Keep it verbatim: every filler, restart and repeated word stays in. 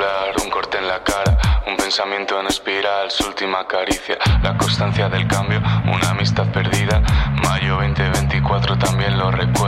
celular, un corte en la cara, un pensamiento en espiral, su última caricia, la constancia del cambio, una amistad perdida. Mayo veinte veinticuatro también lo recuerdo.